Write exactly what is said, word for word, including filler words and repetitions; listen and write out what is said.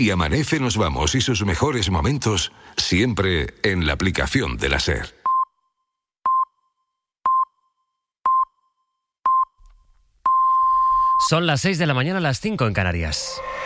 Y Amanece Nos Vamos y sus mejores momentos siempre en la aplicación de la SER. Son las seis de la mañana, las cinco en Canarias.